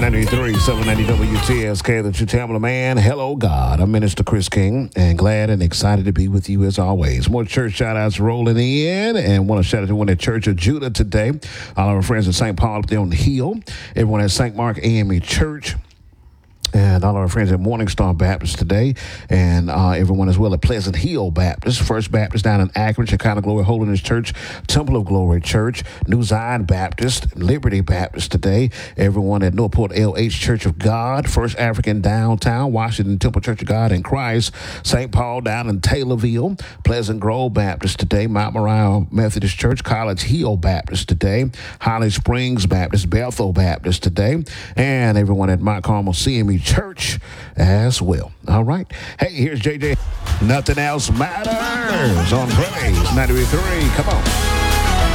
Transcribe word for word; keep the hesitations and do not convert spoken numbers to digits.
ninety-three, seven ninety W T S K, the True Tamala Man. Hello, God. I'm Minister Chris King, and glad and excited to be with you as always. More church shout-outs rolling in, and want to shout out to one at Church of Judah today. All our friends at Saint Paul up there on the hill. Everyone at Saint Mark A M E Church. And all our friends at Morning Star Baptist today, and uh, everyone as well at Pleasant Hill Baptist, First Baptist down in Akron, Shekinah Glory Holiness Church, Temple of Glory Church, New Zion Baptist, Liberty Baptist today, everyone at Northport L H Church of God, First African downtown, Washington Temple Church of God in Christ, Saint Paul down in Taylorville, Pleasant Grove Baptist today, Mount Moriah Methodist Church, College Hill Baptist today, Holly Springs Baptist, Bethel Baptist today, and everyone at Mount Carmel C M E Church as well. All right. Hey, here's J J. Nothing else matters on Praise ninety-three. Come on.